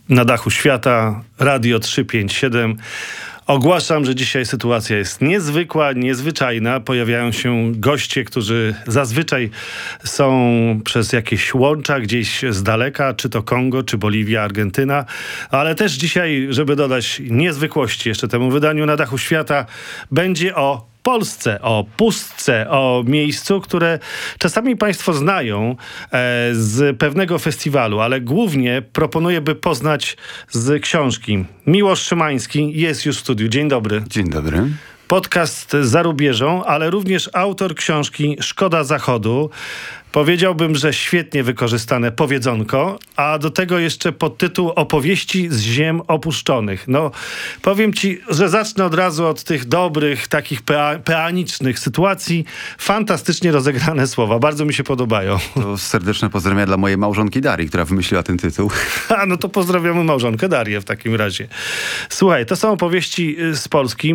Na dachu świata, Radio 357. Ogłaszam, że dzisiaj sytuacja jest niezwykła, niezwyczajna. Pojawiają się goście, którzy zazwyczaj są przez jakieś łącza gdzieś z daleka, czy to Kongo, czy Boliwia, Argentyna. Ale też dzisiaj, żeby dodać niezwykłości jeszcze temu wydaniu Na dachu świata, będzie o Polsce, o pustce, o miejscu, które czasami państwo znają z pewnego festiwalu, ale głównie proponuję, by poznać z książki. Miłosz Szymański jest już w studiu. Dzień dobry. Dzień dobry. Podcast Za rubieżą, ale również autor książki Szkoda Zachodu. Powiedziałbym, że świetnie wykorzystane powiedzonko, a do tego jeszcze podtytuł Opowieści z ziem opuszczonych. No, powiem ci, że zacznę od razu od tych dobrych, takich peanicznych sytuacji. Fantastycznie rozegrane słowa. Bardzo mi się podobają. To serdeczne pozdrowienia dla mojej małżonki Darii, która wymyśliła ten tytuł. A, no to pozdrawiamy małżonkę Darię w takim razie. Słuchaj, to są opowieści z Polski,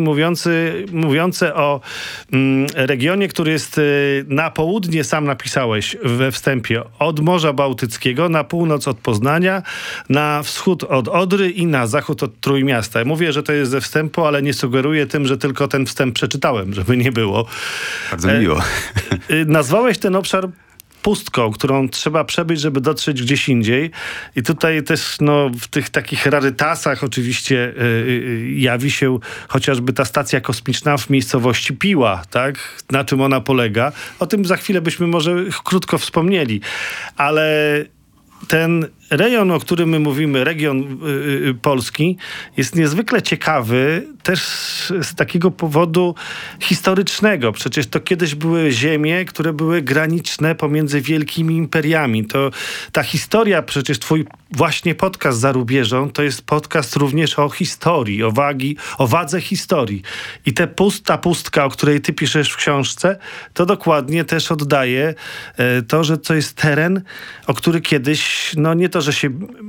mówiące o regionie, który jest na południe, sam napisałeś we wstępie, od Morza Bałtyckiego, na północ od Poznania, na wschód od Odry i na zachód od Trójmiasta. Ja mówię, że to jest ze wstępu, ale nie sugeruję tym, że tylko ten wstęp przeczytałem, żeby nie było. Bardzo miło. Nazwałeś ten obszar pustką, którą trzeba przebyć, żeby dotrzeć gdzieś indziej. I tutaj też w tych takich rarytasach oczywiście jawi się chociażby ta stacja kosmiczna w miejscowości Piła, tak? Na czym ona polega. O tym za chwilę byśmy może krótko wspomnieli. Ale ten rejon, o którym my mówimy, region polski, jest niezwykle ciekawy też z takiego powodu historycznego. Przecież to kiedyś były ziemie, które były graniczne pomiędzy wielkimi imperiami. To ta historia, przecież twój właśnie podcast Za rubieżą, to jest podcast również o historii, o wadze historii. I ta pustka, o której ty piszesz w książce, to dokładnie też oddaje to, że to jest teren, o który kiedyś, nie to, że się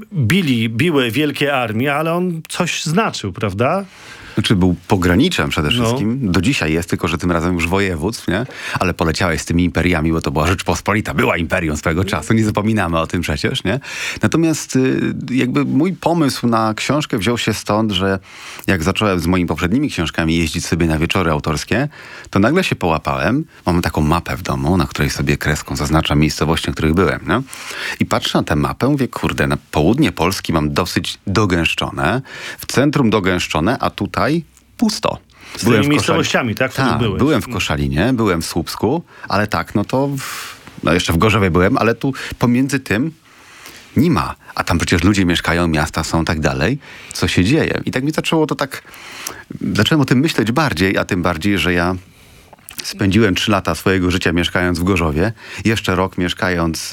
biły wielkie armie, ale on coś znaczył, prawda? Znaczy był pograniczem przede wszystkim. Do dzisiaj jest, tylko że tym razem już województw, nie? Ale poleciałeś z tymi imperiami, bo to była Rzeczpospolita, była imperium swego czasu, nie zapominamy o tym przecież, nie? Natomiast jakby mój pomysł na książkę wziął się stąd, że jak zacząłem z moimi poprzednimi książkami jeździć sobie na wieczory autorskie, to nagle się połapałem, mam taką mapę w domu, na której sobie kreską zaznaczam miejscowości, na których byłem, nie? I patrzę na tę mapę, mówię, kurde, na południe Polski mam dosyć dogęszczone, w centrum dogęszczone, a tutaj pusto. Z tymi miejscowościami, tak? Tak, byłem w Koszalinie, byłem w Słupsku, ale tak, jeszcze w Gorzowie byłem, ale tu pomiędzy tym nie ma. A tam przecież ludzie mieszkają, miasta są, tak dalej. Co się dzieje? I tak mi zacząłem o tym myśleć bardziej, a tym bardziej, że ja spędziłem 3 lata swojego życia mieszkając w Gorzowie, jeszcze rok mieszkając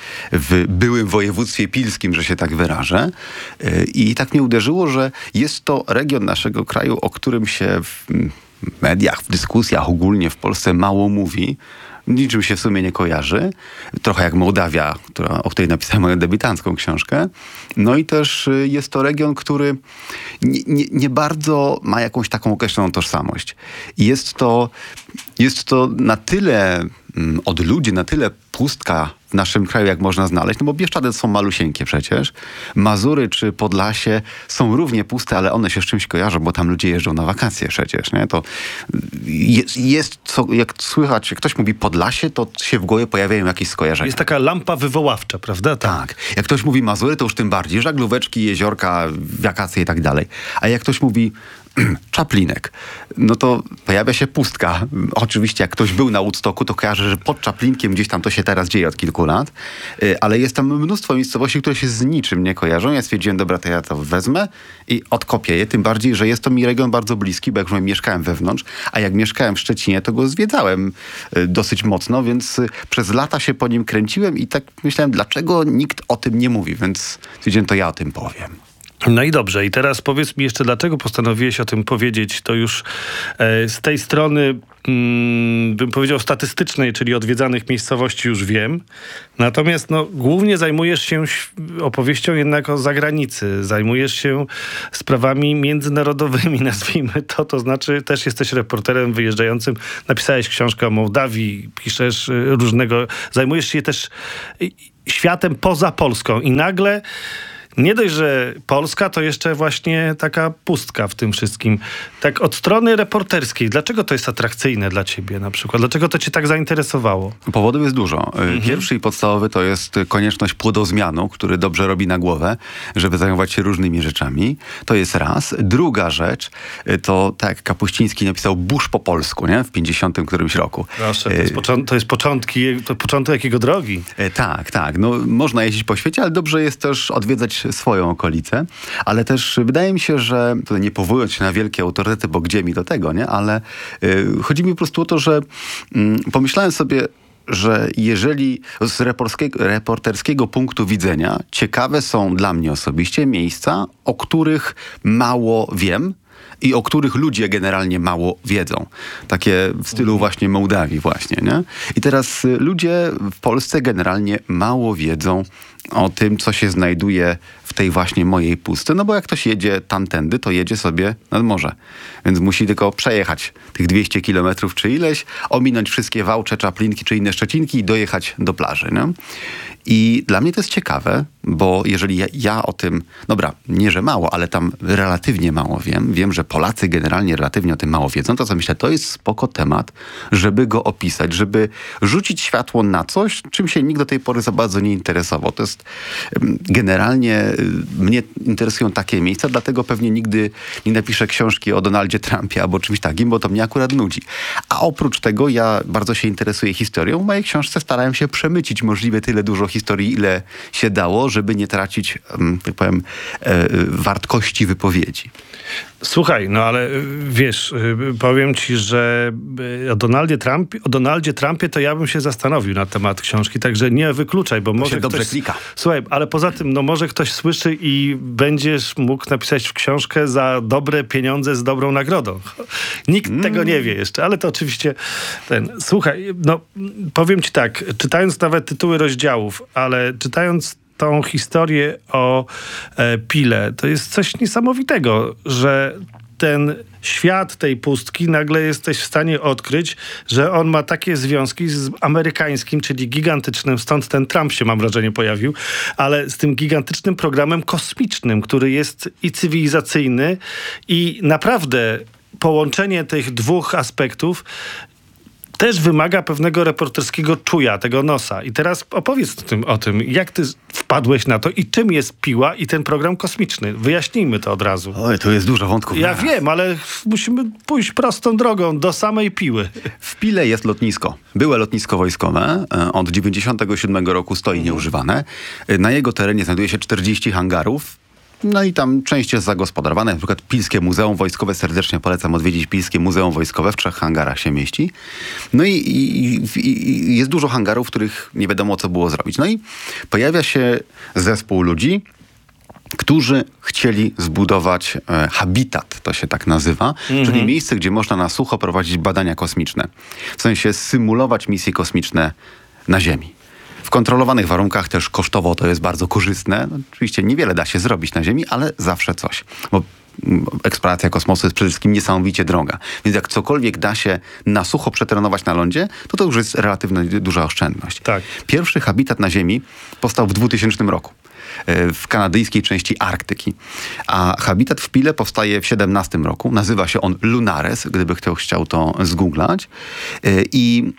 w byłym województwie pilskim, że się tak wyrażę. I tak mnie uderzyło, że jest to region naszego kraju, o którym się w mediach, w dyskusjach ogólnie w Polsce mało mówi. Niczym się w sumie nie kojarzy. Trochę jak Mołdawia, o której napisałem moją debiutancką książkę. No i też jest to region, który nie bardzo ma jakąś taką określoną tożsamość. I jest to na tyle od ludzi, na tyle pustka w naszym kraju, jak można znaleźć, bo Bieszczady są malusieńkie przecież. Mazury czy Podlasie są równie puste, ale one się z czymś kojarzą, bo tam ludzie jeżdżą na wakacje przecież, nie? To jest co, jak słychać, jak ktoś mówi Podlasie, to się w głowie pojawiają jakieś skojarzenia. Jest taka lampa wywoławcza, prawda? Tak. Jak ktoś mówi Mazury, to już tym bardziej. Żaglóweczki, jeziorka, wakacje i tak dalej. A jak ktoś mówi Czaplinek, no to pojawia się pustka. Oczywiście jak ktoś był na Woodstocku, to kojarzy, że pod Czaplinkiem gdzieś tam to się teraz dzieje od kilku lat, ale jest tam mnóstwo miejscowości, które się z niczym nie kojarzą. Ja stwierdziłem, dobra, to ja to wezmę i odkopię je, tym bardziej, że jest to mi region bardzo bliski, bo jak już mieszkałem wewnątrz, a jak mieszkałem w Szczecinie, to go zwiedzałem dosyć mocno, więc przez lata się po nim kręciłem i tak myślałem, dlaczego nikt o tym nie mówi, więc stwierdziłem, to ja o tym powiem. No i dobrze. I teraz powiedz mi jeszcze, dlaczego postanowiłeś o tym powiedzieć? To już z tej strony, bym powiedział, statystycznej, czyli odwiedzanych miejscowości już wiem. Natomiast głównie zajmujesz się opowieścią jednak o zagranicy. Zajmujesz się sprawami międzynarodowymi, nazwijmy to. To znaczy też jesteś reporterem wyjeżdżającym. Napisałeś książkę o Mołdawii, piszesz zajmujesz się też światem poza Polską. I nagle nie dość, że Polska, to jeszcze właśnie taka pustka w tym wszystkim. Tak od strony reporterskiej, dlaczego to jest atrakcyjne dla ciebie na przykład? Dlaczego to cię tak zainteresowało? Powodów jest dużo. Pierwszy i podstawowy to jest konieczność płodozmianu, który dobrze robi na głowę, żeby zajmować się różnymi rzeczami. To jest raz. Druga rzecz to, tak jak Kapuściński napisał, burz po polsku, nie? W 50 którymś roku. Proszę, to jest początek jakiego drogi. Tak. No, można jeździć po świecie, ale dobrze jest też odwiedzać swoją okolicę. Ale też wydaje mi się, że, tutaj nie powołując się na wielkie autorytety, bo gdzie mi do tego, nie? Ale chodzi mi po prostu o to, że pomyślałem sobie, że jeżeli z reporterskiego punktu widzenia ciekawe są dla mnie osobiście miejsca, o których mało wiem i o których ludzie generalnie mało wiedzą. Takie w stylu właśnie Mołdawii właśnie, nie? I teraz ludzie w Polsce generalnie mało wiedzą o tym, co się znajduje w tej właśnie mojej pustce. No bo jak ktoś jedzie tamtędy, to jedzie sobie nad morze. Więc musi tylko przejechać tych 200 kilometrów czy ileś, ominąć wszystkie Wałcze, Czaplinki czy inne Szczecinki i dojechać do plaży, nie? I dla mnie to jest ciekawe, bo jeżeli ja o tym, dobra, nie że mało, ale tam relatywnie mało wiem, że Polacy generalnie relatywnie o tym mało wiedzą, to co myślę, to jest spoko temat, żeby go opisać, żeby rzucić światło na coś, czym się nikt do tej pory za bardzo nie interesował. To jest generalnie, mnie interesują takie miejsca, dlatego pewnie nigdy nie napiszę książki o Donaldzie Trumpie albo czymś takim, bo to mnie akurat nudzi. A oprócz tego ja bardzo się interesuję historią. W mojej książce starałem się przemycić możliwie tyle dużo historii, ile się dało, żeby nie tracić, tak powiem, wartości wypowiedzi. Słuchaj, no ale wiesz, powiem ci, że o Donaldzie Trumpie to ja bym się zastanowił na temat książki, także nie wykluczaj, bo może się dobrze ktoś... klika. Słuchaj, ale poza tym, no może ktoś słyszy i będziesz mógł napisać książkę za dobre pieniądze z dobrą nagrodą. Nikt tego nie wie jeszcze, ale to oczywiście Słuchaj, no powiem ci tak, czytając nawet tytuły rozdziałów, ale czytając tą historię o Pile, to jest coś niesamowitego, że ten świat tej pustki nagle jesteś w stanie odkryć, że on ma takie związki z amerykańskim, czyli gigantycznym, stąd ten Trump się, mam wrażenie, pojawił, ale z tym gigantycznym programem kosmicznym, który jest i cywilizacyjny i naprawdę połączenie tych dwóch aspektów też wymaga pewnego reporterskiego czuja, tego nosa. I teraz opowiedz o tym, jak ty wpadłeś na to i czym jest Piła i ten program kosmiczny. Wyjaśnijmy to od razu. Oj, to jest dużo wątków. Ja wiem, ale musimy pójść prostą drogą do samej Piły. W Pile jest lotnisko. Byłe lotnisko wojskowe. Od 1997 roku stoi nieużywane. Na jego terenie znajduje się 40 hangarów. No i tam część jest zagospodarowana. Na przykład Pilskie Muzeum Wojskowe. Serdecznie polecam odwiedzić Pilskie Muzeum Wojskowe. W 3 hangarach się mieści. No i jest dużo hangarów, w których nie wiadomo, co było zrobić. No i pojawia się zespół ludzi, którzy chcieli zbudować habitat, to się tak nazywa, czyli miejsce, gdzie można na sucho prowadzić badania kosmiczne. W sensie symulować misje kosmiczne na Ziemi. W kontrolowanych warunkach też kosztowo to jest bardzo korzystne. No, oczywiście niewiele da się zrobić na Ziemi, ale zawsze coś. Bo eksploracja kosmosu jest przede wszystkim niesamowicie droga. Więc jak cokolwiek da się na sucho przetrenować na lądzie, to już jest relatywnie duża oszczędność. Tak. Pierwszy habitat na Ziemi powstał w 2000 roku. W kanadyjskiej części Arktyki. A habitat w Pile powstaje w 2017 roku. Nazywa się on Lunares, gdyby ktoś chciał to zgooglać. I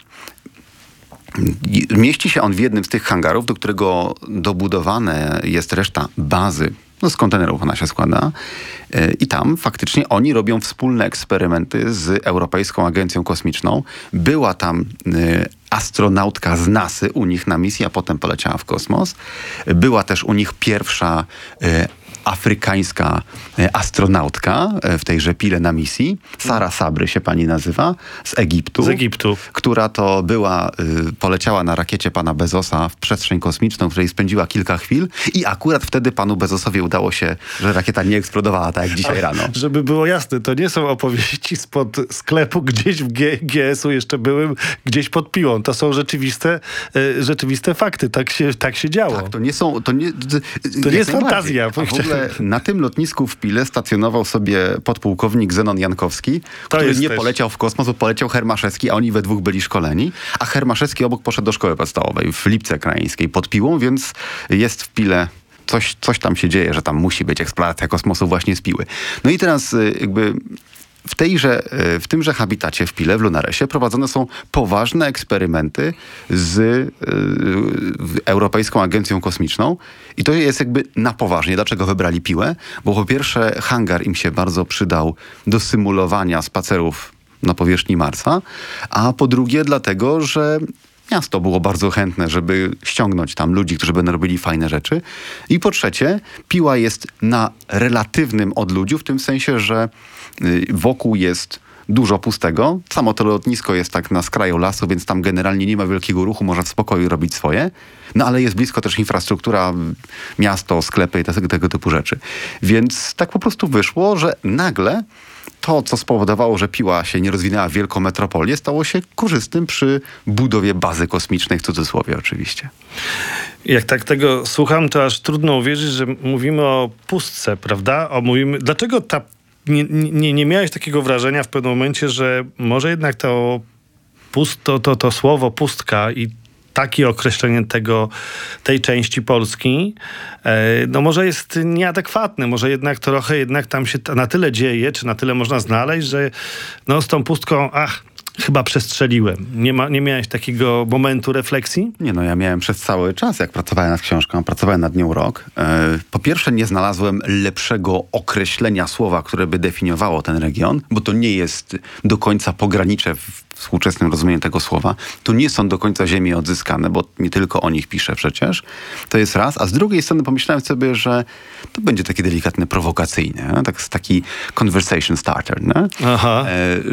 mieści się on w jednym z tych hangarów, do którego dobudowane jest reszta bazy. No z kontenerów ona się składa. I tam faktycznie oni robią wspólne eksperymenty z Europejską Agencją Kosmiczną. Była tam astronautka z NASA u nich na misji, a potem poleciała w kosmos. Była też u nich pierwsza afrykańska astronautka w tejże Pile na misji. Sara Sabry się pani nazywa, z Egiptu. Z Egiptu. Która to była, poleciała na rakiecie pana Bezosa w przestrzeń kosmiczną, w której spędziła kilka chwil i akurat wtedy panu Bezosowi udało się, że rakieta nie eksplodowała tak jak dzisiaj rano. Żeby było jasne, to nie są opowieści spod sklepu, gdzieś w GS-u jeszcze byłem, gdzieś pod Piłą. To są rzeczywiste fakty. Tak się działo. Tak, to nie są... To nie jest fantazja. A w ogóle na tym lotnisku w Pile stacjonował sobie podpułkownik Zenon Jankowski, który nie poleciał w kosmos, bo poleciał Hermaszewski, a oni we dwóch byli szkoleni. A Hermaszewski obok poszedł do szkoły podstawowej w Lipce Krajeńskiej pod Piłą, więc jest w Pile coś tam się dzieje, że tam musi być eksploatacja kosmosu właśnie z Piły. No i teraz jakby w tymże habitacie w Pile, w Lunaresie, prowadzone są poważne eksperymenty z Europejską Agencją Kosmiczną i to jest jakby na poważnie. Dlaczego wybrali Piłę? Bo po pierwsze hangar im się bardzo przydał do symulowania spacerów na powierzchni Marsa, a po drugie dlatego, że miasto było bardzo chętne, żeby ściągnąć tam ludzi, którzy będą robili fajne rzeczy. I po trzecie, Piła jest na relatywnym odludziu, w tym sensie, że wokół jest dużo pustego. Samo to lotnisko jest tak na skraju lasu, więc tam generalnie nie ma wielkiego ruchu, można w spokoju robić swoje. No ale jest blisko też infrastruktura, miasto, sklepy i tego typu rzeczy. Więc tak po prostu wyszło, że nagle to, co spowodowało, że Piła się nie rozwinęła w wielką metropolię, stało się korzystnym przy budowie bazy kosmicznej, w cudzysłowie oczywiście. Jak tak tego słucham, to aż trudno uwierzyć, że mówimy o pustce, prawda? Dlaczego nie miałeś takiego wrażenia w pewnym momencie, że może jednak to słowo pustka i takie określenie tej części Polski, no może jest nieadekwatne, może jednak tam się na tyle dzieje, czy na tyle można znaleźć, że no z tą pustką, chyba przestrzeliłem. Nie miałeś takiego momentu refleksji? Nie, no ja miałem przez cały czas, jak pracowałem nad książką, pracowałem nad nią rok. Po pierwsze nie znalazłem lepszego określenia słowa, które by definiowało ten region, bo to nie jest do końca pogranicze w współczesnym rozumieniu tego słowa. Tu nie są do końca ziemie odzyskane, bo nie tylko o nich piszę przecież. To jest raz. A z drugiej strony pomyślałem sobie, że to będzie taki delikatny, prowokacyjny. Taki conversation starter. Aha.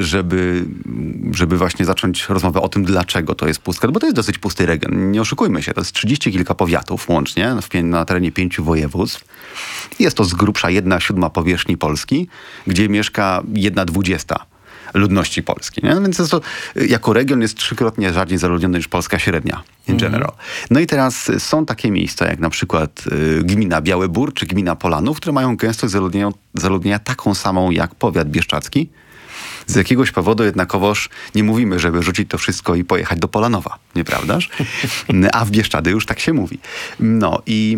Żeby właśnie zacząć rozmowę o tym, dlaczego to jest pustka. Bo to jest dosyć pusty region. Nie oszukujmy się. To jest 30 kilka powiatów łącznie na terenie 5 województw. Jest to z grubsza 1/7 powierzchni Polski, gdzie mieszka 1/20 ludności Polski. Nie? Więc to jako region jest 3-krotnie rzadziej zaludniony niż Polska średnia in general. No i teraz są takie miejsca jak na przykład gmina Biały Bór czy gmina Polanów, które mają gęstość zaludnienia taką samą jak powiat bieszczadzki. Z jakiegoś powodu jednakowoż nie mówimy, żeby rzucić to wszystko i pojechać do Polanowa, nieprawdaż? A w Bieszczady już tak się mówi. No i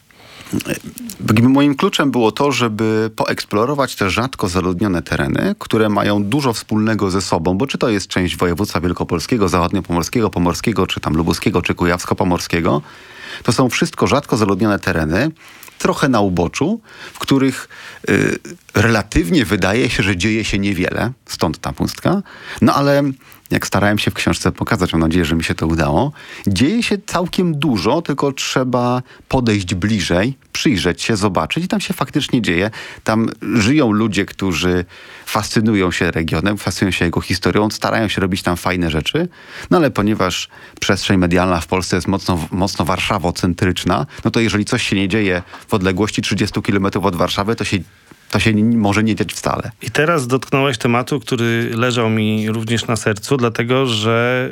moim kluczem było to, żeby poeksplorować te rzadko zaludnione tereny, które mają dużo wspólnego ze sobą, bo czy to jest część województwa wielkopolskiego, zachodniopomorskiego, pomorskiego, czy tam lubuskiego, czy kujawsko-pomorskiego, to są wszystko rzadko zaludnione tereny, trochę na uboczu, w których relatywnie wydaje się, że dzieje się niewiele, stąd ta pustka, no ale jak starałem się w książce pokazać, mam nadzieję, że mi się to udało, dzieje się całkiem dużo, tylko trzeba podejść bliżej, przyjrzeć się, zobaczyć i tam się faktycznie dzieje. Tam żyją ludzie, którzy fascynują się regionem, fascynują się jego historią, starają się robić tam fajne rzeczy, no ale ponieważ przestrzeń medialna w Polsce jest mocno warszawocentryczna, no to jeżeli coś się nie dzieje w odległości 30 km od Warszawy, to się może nie dziać wcale. I teraz dotknąłeś tematu, który leżał mi również na sercu, dlatego że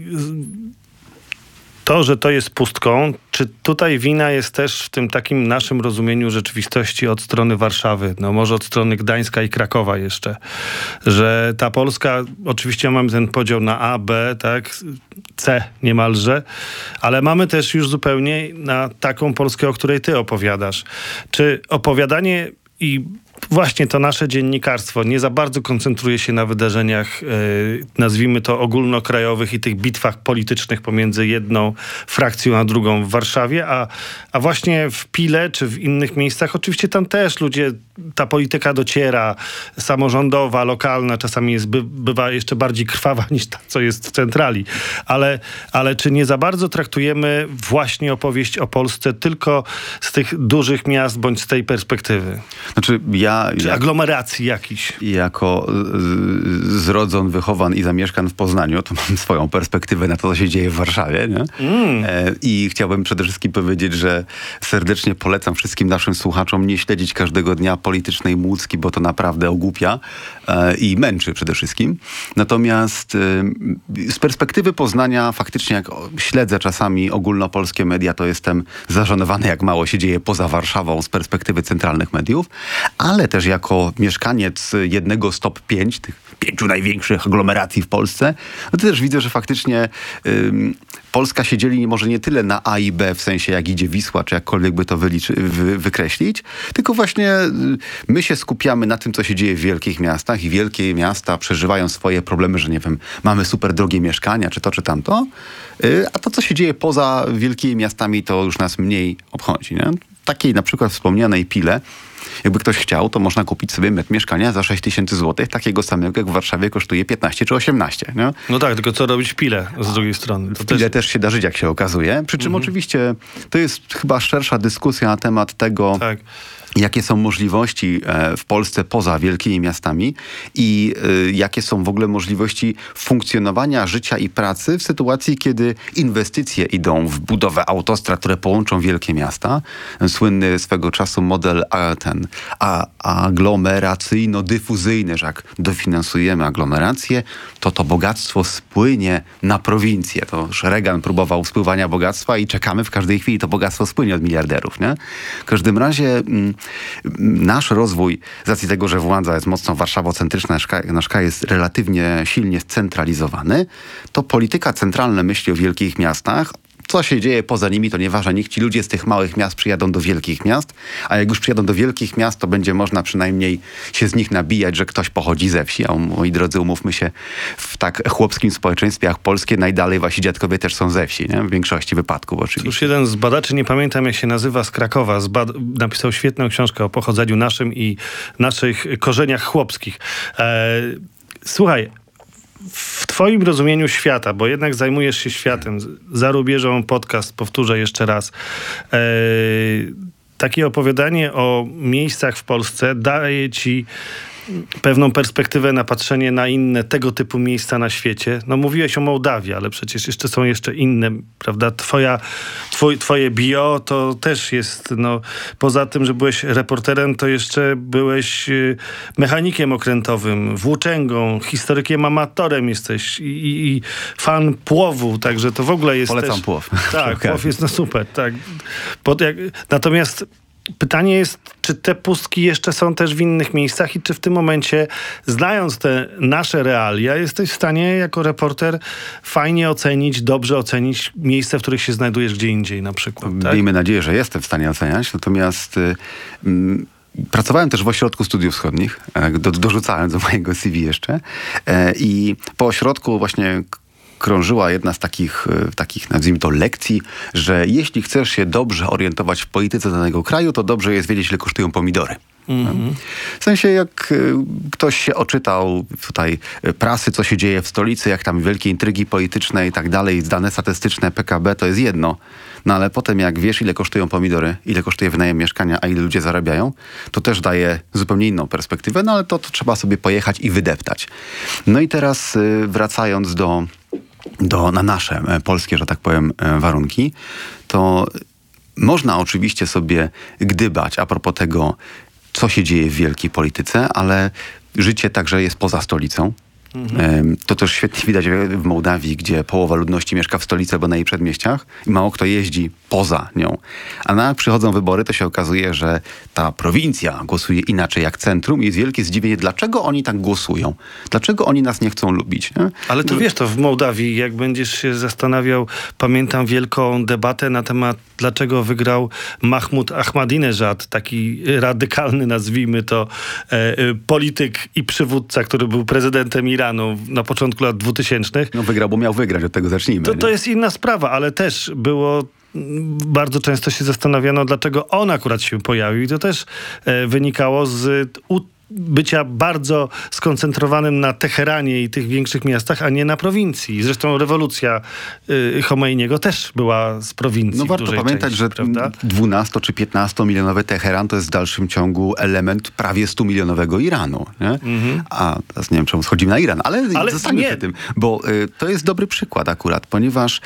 to jest pustką, czy tutaj wina jest też w tym takim naszym rozumieniu rzeczywistości od strony Warszawy, no może od strony Gdańska i Krakowa jeszcze, że ta Polska, oczywiście mamy ten podział na A, B, tak, C niemalże, ale mamy też już zupełnie na taką Polskę, o której ty opowiadasz. Czy opowiadanie i właśnie to nasze dziennikarstwo nie za bardzo koncentruje się na wydarzeniach, nazwijmy to ogólnokrajowych i tych bitwach politycznych pomiędzy jedną frakcją a drugą w Warszawie, a właśnie w Pile czy w innych miejscach, oczywiście tam też ta polityka dociera, samorządowa, lokalna, czasami bywa jeszcze bardziej krwawa niż ta, co jest w centrali. Ale czy nie za bardzo traktujemy właśnie opowieść o Polsce tylko z tych dużych miast, bądź z tej perspektywy? Znaczy czy aglomeracji jakiś? Jako zrodzon, wychowan i zamieszkan w Poznaniu, to mam swoją perspektywę na to, co się dzieje w Warszawie. Nie? I chciałbym przede wszystkim powiedzieć, że serdecznie polecam wszystkim naszym słuchaczom nie śledzić każdego dnia politycznej młódzki, bo to naprawdę ogłupia i męczy przede wszystkim. Natomiast z perspektywy Poznania faktycznie jak śledzę czasami ogólnopolskie media, to jestem zażenowany, jak mało się dzieje poza Warszawą z perspektywy centralnych mediów, ale ale też jako mieszkaniec jednego z top 5, tych 5 największych aglomeracji w Polsce, no to też widzę, że faktycznie Polska się dzieli może nie tyle na A i B, w sensie jak idzie Wisła, czy jakkolwiek by to wykreślić, tylko właśnie my się skupiamy na tym, co się dzieje w wielkich miastach i wielkie miasta przeżywają swoje problemy, że nie wiem, mamy super drogie mieszkania, czy to, czy tamto, a to, co się dzieje poza wielkimi miastami, to już nas mniej obchodzi, nie? Takiej na przykład wspomnianej Pile, jakby ktoś chciał, to można kupić sobie metr mieszkania za 6 000 złotych, takiego samego jak w Warszawie kosztuje 15 czy 18. Nie? No tak, tylko co robić w Pile z drugiej strony? W Pile też się da żyć, jak się okazuje. Przy czym oczywiście to jest chyba szersza dyskusja na temat tego, tak, jakie są możliwości w Polsce poza wielkimi miastami i jakie są w ogóle możliwości funkcjonowania życia i pracy w sytuacji, kiedy inwestycje idą w budowę autostrad, które połączą wielkie miasta. Słynny swego czasu model aglomeracyjno-dyfuzyjny, że jak dofinansujemy aglomerację, to bogactwo spłynie na prowincję. To już Reagan próbował spływania bogactwa i czekamy w każdej chwili, to bogactwo spłynie od miliarderów. Nie? W każdym razie nasz rozwój, z racji tego, że władza jest mocno warszawocentryczna, nasz kraj jest relatywnie silnie scentralizowany, to polityka centralna myśli o wielkich miastach. Co się dzieje poza nimi, to nieważne. Niech ci ludzie z tych małych miast przyjadą do wielkich miast, a jak już przyjadą do wielkich miast, to będzie można przynajmniej się z nich nabijać, że ktoś pochodzi ze wsi. A moi drodzy, umówmy się, w tak chłopskim społeczeństwie jak polskie najdalej wasi dziadkowie też są ze wsi, nie? W większości wypadków oczywiście. Już jeden z badaczy, nie pamiętam jak się nazywa, z Krakowa, napisał świetną książkę o pochodzeniu naszym i naszych korzeniach chłopskich. Słuchaj, w twoim rozumieniu świata, bo jednak zajmujesz się światem, za rubieżą podcast, powtórzę jeszcze raz, takie opowiadanie o miejscach w Polsce daje ci pewną perspektywę na patrzenie na inne tego typu miejsca na świecie. No mówiłeś o Mołdawii, ale przecież są jeszcze inne, prawda? Twoje bio to też jest, no poza tym, że byłeś reporterem, to jeszcze byłeś mechanikiem okrętowym, włóczęgą, historykiem amatorem jesteś i fan płowu, także to w ogóle jest Polecam też... płow. Tak, płow jest no super, tak. Natomiast pytanie jest, czy te pustki jeszcze są też w innych miejscach i czy w tym momencie, znając te nasze realia, jesteś w stanie jako reporter fajnie ocenić, dobrze ocenić miejsce, w których się znajdujesz gdzie indziej na przykład, tak? Miejmy nadzieję, że jestem w stanie oceniać, natomiast pracowałem też w Ośrodku Studiów Wschodnich, dorzucałem do mojego CV jeszcze i po ośrodku właśnie krążyła jedna z takich, nazwijmy to, lekcji, że jeśli chcesz się dobrze orientować w polityce danego kraju, to dobrze jest wiedzieć, ile kosztują pomidory. W sensie, jak ktoś się oczytał tutaj prasy, co się dzieje w stolicy, jak tam wielkie intrygi polityczne i tak dalej, dane statystyczne, PKB, to jest jedno. No ale potem jak wiesz, ile kosztują pomidory, ile kosztuje wynajem mieszkania, a ile ludzie zarabiają, to też daje zupełnie inną perspektywę, no ale to trzeba sobie pojechać i wydeptać. No i teraz wracając na nasze polskie, że tak powiem, warunki, to można oczywiście sobie gdybać a propos tego, co się dzieje w wielkiej polityce, ale życie także jest poza stolicą. To też świetnie widać w Mołdawii, gdzie połowa ludności mieszka w stolicy albo na jej przedmieściach i mało kto jeździ poza nią. A jak przychodzą wybory, to się okazuje, że ta prowincja głosuje inaczej jak centrum i jest wielkie zdziwienie, dlaczego oni tak głosują. Dlaczego oni nas nie chcą lubić. Nie? Ale to wiesz, to w Mołdawii, jak będziesz się zastanawiał, pamiętam wielką debatę na temat, dlaczego wygrał Mahmud Ahmadinejad, taki radykalny, nazwijmy to, polityk i przywódca, który był prezydentem Iranu na początku lat 2000. No wygrał, bo miał wygrać, od tego zacznijmy. To jest inna sprawa, ale też było... Bardzo często się zastanawiano, dlaczego on akurat się pojawił. I to też wynikało z bycia bardzo skoncentrowanym na Teheranie i tych większych miastach, a nie na prowincji. Zresztą rewolucja Chomeiniego też była z prowincji. No warto pamiętać, części, że prawda? 12 czy 15 milionowy Teheran to jest w dalszym ciągu element prawie 100 milionowego Iranu. Nie? A teraz nie wiem, czemu schodzimy na Iran, ale zostańmy przy tym, bo to jest dobry przykład akurat, ponieważ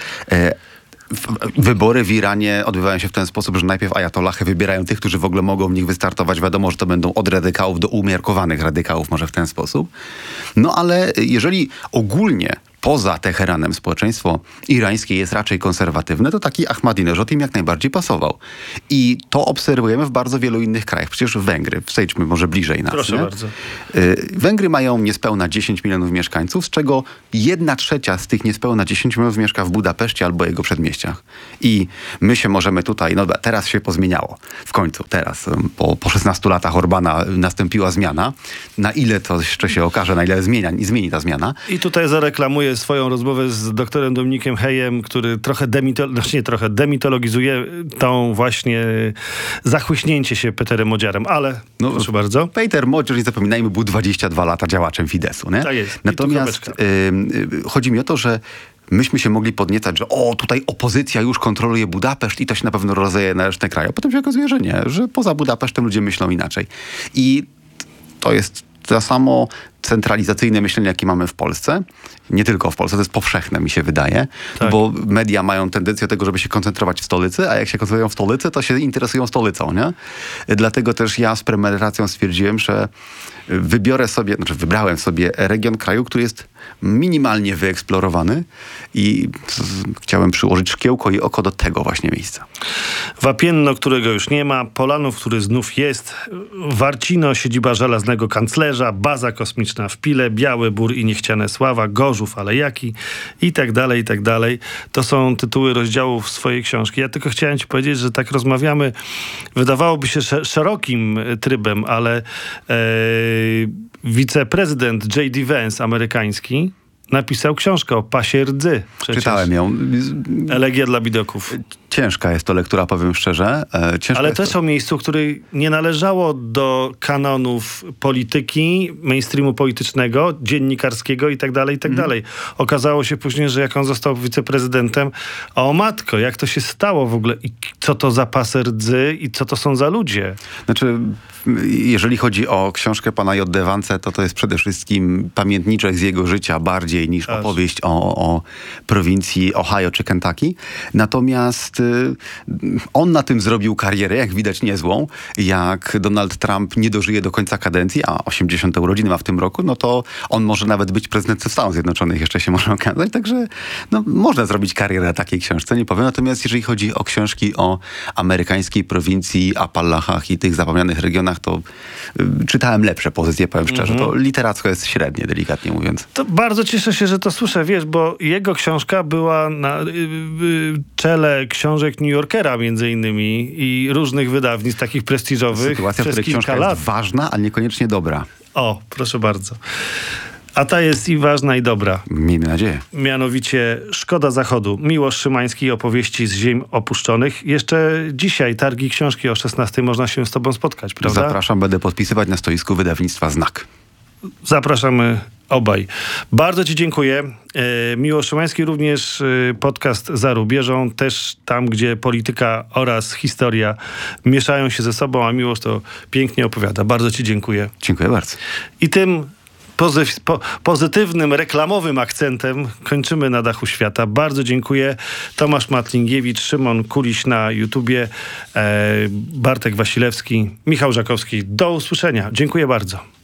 wybory w Iranie odbywają się w ten sposób, że najpierw ajatollahy wybierają tych, którzy w ogóle mogą w nich wystartować. Wiadomo, że to będą od radykałów do umiarkowanych radykałów, może w ten sposób. No ale jeżeli ogólnie poza Teheranem społeczeństwo irańskie jest raczej konserwatywne, to taki Ahmadinejad im jak najbardziej pasował. I to obserwujemy w bardzo wielu innych krajach. Przecież Węgry, przejdźmy może bliżej nas. Proszę bardzo. Węgry mają niespełna 10 milionów mieszkańców, z czego 1/3 z tych niespełna 10 milionów mieszka w Budapeszcie albo jego przedmieściach. I my się możemy tutaj, no teraz się pozmieniało. W końcu, teraz, po 16 latach Orbana nastąpiła zmiana. Na ile to jeszcze się okaże, na ile zmieni ta zmiana. I tutaj zareklamuję swoją rozmowę z doktorem Dominikiem Hejem, który trochę demitologizuje tą właśnie zachłyśnięcie się Peterem Modziarem, ale proszę bardzo. Peter Modziar, nie zapominajmy, był 22 lata działaczem Fidesu. Nie? Tak jest. Natomiast chodzi mi o to, że myśmy się mogli podniecać, że tutaj opozycja już kontroluje Budapeszt i to się na pewno rozleje na resztę kraju. Potem się okazuje, że nie, że poza Budapesztem ludzie myślą inaczej. I to jest to samo centralizacyjne myślenie, jakie mamy w Polsce. Nie tylko w Polsce, to jest powszechne, mi się wydaje, tak. Bo media mają tendencję do tego, żeby się koncentrować w stolicy, a jak się koncentrują w stolicy, to się interesują stolicą, nie? Dlatego też ja z premedytacją stwierdziłem, że wybrałem sobie region kraju, który jest minimalnie wyeksplorowany i chciałem przyłożyć szkiełko i oko do tego właśnie miejsca. Wapienno, którego już nie ma, Polanów, który znów jest, Warcino, siedziba żelaznego kanclerza, baza kosmiczna w Pile, Biały Bór i niechciane sława, Gorzów, ale jaki i tak dalej, i tak dalej. To są tytuły rozdziałów swojej książki. Ja tylko chciałem ci powiedzieć, że tak rozmawiamy, wydawałoby się szerokim trybem, ale wiceprezydent J.D. Vance amerykański napisał książkę o pasie rdzy. Czytałem ją. Elegia dla bidoków. Ciężka jest to lektura, powiem szczerze. Ale też o miejscu, które nie należało do kanonów polityki, mainstreamu politycznego, dziennikarskiego i tak dalej, i tak dalej. Okazało się później, że jak on został wiceprezydentem, a o matko, jak to się stało w ogóle i co to za pasy rdzy i co to są za ludzie? Znaczy, jeżeli chodzi o książkę pana J.D. Vance, to jest przede wszystkim pamiętniczek z jego życia bardziej niż opowieść o prowincji Ohio czy Kentucky. Natomiast on na tym zrobił karierę, jak widać niezłą. Jak Donald Trump nie dożyje do końca kadencji, a 80 urodziny ma w tym roku, no to on może nawet być prezydentem Stanów Zjednoczonych, jeszcze się może okazać. Także można zrobić karierę na takiej książce, nie powiem. Natomiast jeżeli chodzi o książki o amerykańskiej prowincji, Appalachach i tych zapomnianych regionach, to czytałem lepsze pozycje, powiem szczerze. To literacko jest średnie, delikatnie mówiąc. To bardzo cieszę się, że to słyszę, wiesz, bo jego książka była na czele książek New Yorkera między innymi i różnych wydawnictw takich prestiżowych. Sytuacja, w której książka jest ważna, ale niekoniecznie dobra. O, proszę bardzo. A ta jest i ważna, i dobra. Miejmy nadzieję. Mianowicie Szkoda Zachodu. Miłosz Szymański, opowieści z ziem opuszczonych. Jeszcze dzisiaj targi książki o 16:00 można się z tobą spotkać, prawda? Zapraszam, będę podpisywać na stoisku wydawnictwa Znak. Zapraszamy obaj. Bardzo ci dziękuję. Miłosz Szymański, również podcast Za rubieżą, też tam, gdzie polityka oraz historia mieszają się ze sobą, a Miłosz to pięknie opowiada. Bardzo ci dziękuję. Dziękuję bardzo. I tym pozytywnym, reklamowym akcentem kończymy Na dachu świata. Bardzo dziękuję. Tomasz Matlingiewicz, Szymon Kuliś na YouTubie, Bartek Wasilewski, Michał Żakowski. Do usłyszenia. Dziękuję bardzo.